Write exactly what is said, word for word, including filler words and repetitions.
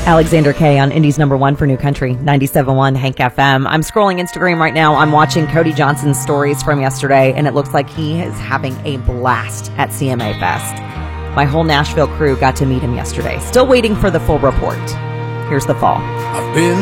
Alexander K on Indy's number one for New Country, ninety-seven point one Hank F M. I'm scrolling Instagram right now. I'm watching Cody Johnson's stories from yesterday, and it looks like he is having a blast at C M A Fest. My whole Nashville crew got to meet him yesterday. Still waiting for the full report. Here's the fall. I've been